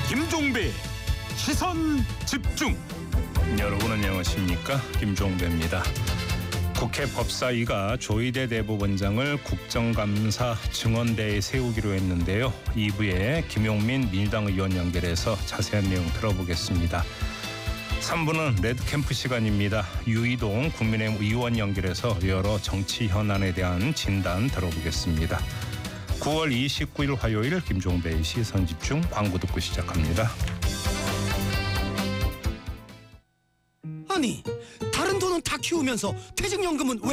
김종배 시선 집중. 여러분 안녕하십니까? 김종배입니다. 국회 법사위가 조희대 대법원장을 국정감사 증언대에 세우기로 했는데요. 2부에 김용민 민주당 의원 연결해서 자세한 내용 들어보겠습니다. 3부는 레드캠프 시간입니다. 유이동 국민의힘 의원 연결해서 여러 정치 현안에 대한 진단 들어보겠습니다. 9월 29일 화요일 김종배의 시선집중 광고 듣고 시작합니다. 아니, 다른 돈은 다 키우면서 퇴직연금은 왜